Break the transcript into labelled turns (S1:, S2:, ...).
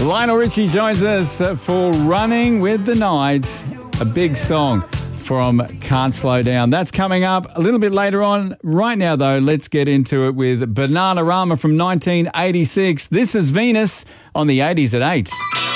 S1: Lionel Richie joins us for Running with the Night, a big song from Can't Slow Down. That's coming up a little bit later on. Right now, though, let's get into it with Bananarama from 1986. This is Venus on the 80s at 8.